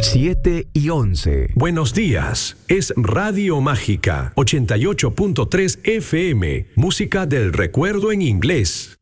7:11. Buenos días, es Radio Mágica 88.3 FM, música del recuerdo en inglés.